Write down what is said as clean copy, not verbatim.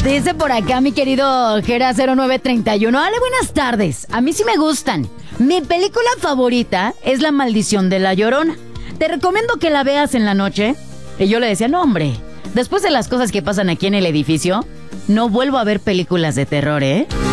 Dice por acá mi querido Gera 0931. Ale, buenas tardes. A mí sí me gustan. Mi película favorita es La Maldición de la Llorona. Te recomiendo que la veas en la noche. Y yo le decía, no hombre, después de las cosas que pasan aquí en el edificio, no vuelvo a ver películas de terror, ¿eh?